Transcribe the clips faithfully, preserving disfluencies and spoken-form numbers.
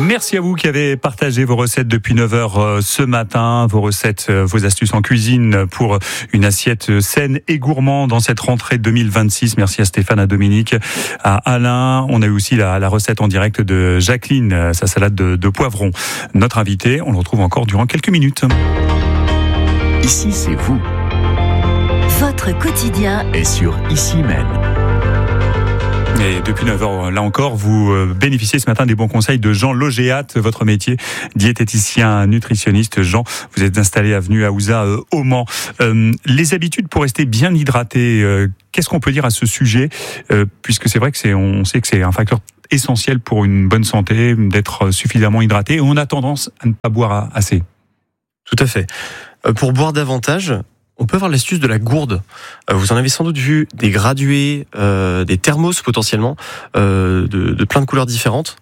Merci à vous qui avez partagé vos recettes depuis neuf heures ce matin, vos recettes, vos astuces en cuisine pour une assiette saine et gourmande dans cette rentrée deux mille vingt-six. Merci à Stéphane, à Dominique, à Alain. On a eu aussi la, la recette en direct de Jacqueline, sa salade de, de poivrons. Notre invité, on le retrouve encore durant quelques minutes. Ici, c'est vous. Votre quotidien est sur Ici même. Et depuis neuf heures, là encore, vous bénéficiez ce matin des bons conseils de Jean Logéat, votre métier, diététicien, nutritionniste. Jean, vous êtes installé avenue Aouza euh, au Mans. Euh, les habitudes pour rester bien hydraté, euh, qu'est-ce qu'on peut dire à ce sujet, euh, puisque c'est vrai que c'est, on sait que c'est un facteur essentiel pour une bonne santé, d'être suffisamment hydraté, et on a tendance à ne pas boire assez. Tout à fait. Euh, pour boire davantage, on peut avoir l'astuce de la gourde. Euh, vous en avez sans doute vu des gradués, euh, des thermos potentiellement, euh, de, de plein de couleurs différentes.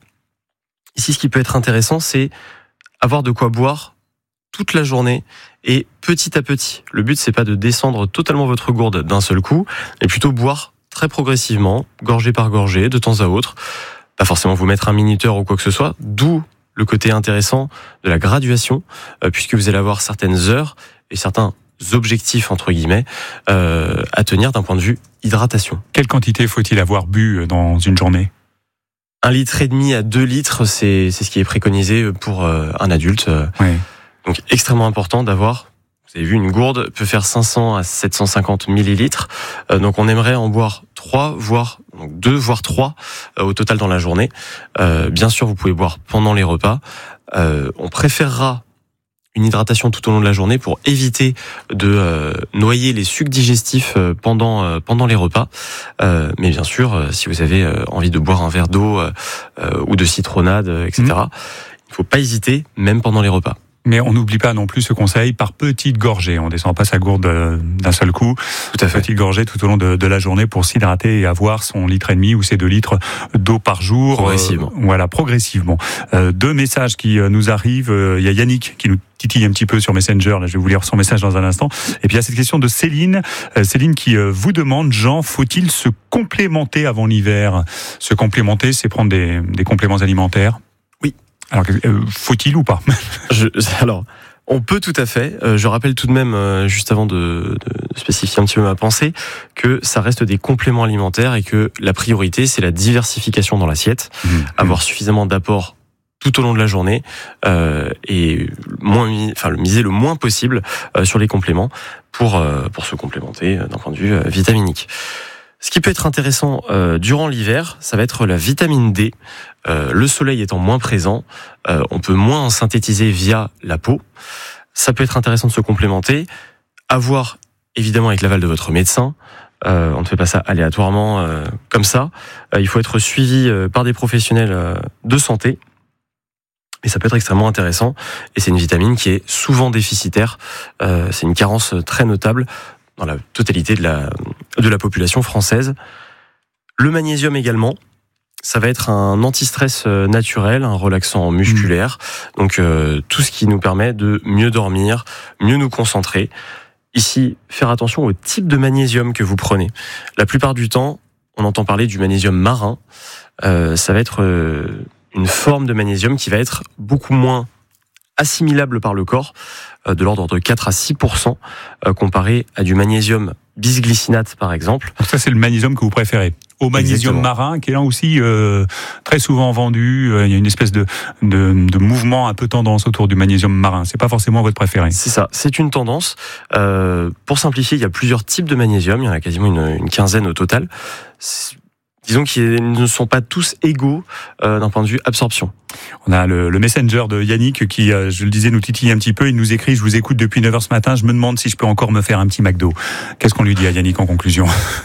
Ici, ce qui peut être intéressant, c'est avoir de quoi boire toute la journée et petit à petit. Le but, c'est pas de descendre totalement votre gourde d'un seul coup, mais plutôt boire très progressivement, gorgée par gorgée, de temps à autre. Pas forcément vous mettre un minuteur ou quoi que ce soit, d'où le côté intéressant de la graduation, euh, puisque vous allez avoir certaines heures et certains objectifs, entre guillemets, euh, à tenir d'un point de vue hydratation. Quelle quantité faut-il avoir bu dans une journée ? Un litre et demi à deux litres, c'est, c'est ce qui est préconisé pour euh, un adulte. Oui. Donc, extrêmement important d'avoir, vous avez vu, une gourde peut faire cinq cents à sept cent cinquante millilitres. Euh, donc, on aimerait en boire trois, voire donc deux, voire trois euh, au total dans la journée. Euh, bien sûr, vous pouvez boire pendant les repas. Euh, on préférera une hydratation tout au long de la journée pour éviter de euh, noyer les sucs digestifs euh, pendant euh, pendant les repas. Euh, mais bien sûr, euh, si vous avez euh, envie de boire un verre d'eau euh, euh, ou de citronnade, euh, et cetera, mmh. il ne faut pas hésiter, même pendant les repas. Mais on n'oublie pas non plus ce conseil par petites gorgées. On descend pas sa gourde d'un seul coup. Tout à fait. Petites gorgées tout au long de, de la journée pour s'hydrater et avoir son litre et demi ou ses deux litres d'eau par jour. Progressivement. Euh, voilà, progressivement. Euh, deux messages qui nous arrivent. Il y a Yannick qui nous titille un petit peu sur Messenger. Là, je vais vous lire son message dans un instant. Et puis il y a cette question de Céline. Euh, Céline qui euh, vous demande, Jean, faut-il se complémenter avant l'hiver ? Se complémenter, c'est prendre des, des compléments alimentaires ? Oui. Alors, euh, faut-il ou pas ? je, Alors, on peut tout à fait. Euh, je rappelle tout de même, euh, juste avant de, de spécifier un petit peu ma pensée, que ça reste des compléments alimentaires et que la priorité, c'est la diversification dans l'assiette. Mmh. Avoir suffisamment d'apports tout au long de la journée euh, et moins, enfin, le miser le moins possible euh, sur les compléments pour, euh, pour se complémenter euh, d'un point de vue euh, vitaminique. Ce qui peut être intéressant euh, durant l'hiver, ça va être la vitamine D. Euh, le soleil étant moins présent, euh, on peut moins en synthétiser via la peau. Ça peut être intéressant de se complémenter. À voir évidemment avec l'aval de votre médecin. Euh, on ne fait pas ça aléatoirement euh, comme ça. Euh, il faut être suivi euh, par des professionnels euh, de santé. Et ça peut être extrêmement intéressant. Et c'est une vitamine qui est souvent déficitaire. Euh, c'est une carence très notable dans la totalité de la, de la population française. Le magnésium également, ça va être un anti-stress naturel, un relaxant musculaire, mmh. donc euh, tout ce qui nous permet de mieux dormir, mieux nous concentrer. Ici, faire attention au type de magnésium que vous prenez. La plupart du temps, on entend parler du magnésium marin, euh, ça va être euh, une forme de magnésium qui va être beaucoup moins assimilable par le corps, euh, de l'ordre de quatre à six pour cent, euh, comparé à du magnésium bisglycinate par exemple. Donc ça c'est le magnésium que vous préférez. Au magnésium Exactement. marin, qui est là aussi euh, très souvent vendu, euh, il y a une espèce de, de, de mouvement un peu tendance autour du magnésium marin. C'est pas forcément votre préféré. C'est ça, c'est une tendance. Euh, pour simplifier, il y a plusieurs types de magnésium, il y en a quasiment une, une quinzaine au total. C'est, disons qu'ils ne sont pas tous égaux euh, d'un point de vue absorption. On a le, le messenger de Yannick qui, euh, je le disais, nous titille un petit peu. Il nous écrit, je vous écoute depuis neuf heures ce matin, je me demande si je peux encore me faire un petit McDo. Qu'est-ce qu'on lui dit à Yannick en conclusion ?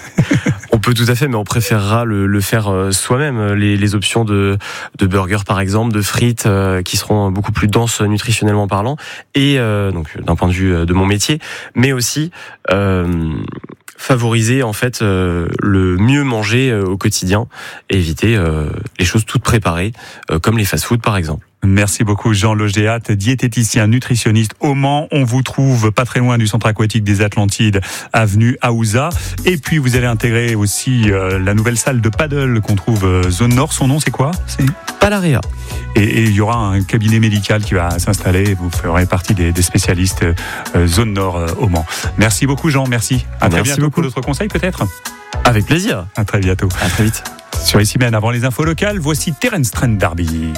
On peut tout à fait, mais on préférera le, le faire soi-même. Les, les options de, de burgers, par exemple, de frites, euh, qui seront beaucoup plus denses nutritionnellement parlant, et euh, donc d'un point de vue de mon métier, mais aussi euh, favoriser en fait euh, le mieux manger euh, au quotidien et éviter euh, les choses toutes préparées, euh, comme les fast-food par exemple. Merci beaucoup Jean Logéat, diététicien, nutritionniste au Mans. On vous trouve pas très loin du centre aquatique des Atlantides, avenue Aouza. Et puis vous allez intégrer aussi euh, la nouvelle salle de paddle qu'on trouve euh, zone nord. Son nom c'est quoi ? C'est Palaréa. et, et il y aura un cabinet médical qui va s'installer. Vous ferez partie des, des spécialistes euh, zone nord euh, au Mans. Merci beaucoup Jean, merci. À très Merci bientôt beaucoup. pour d'autres conseils peut-être. Avec plaisir. À très bientôt. À très vite. Sur Ici Même, avant les infos locales, voici Terence Trent D'Arby.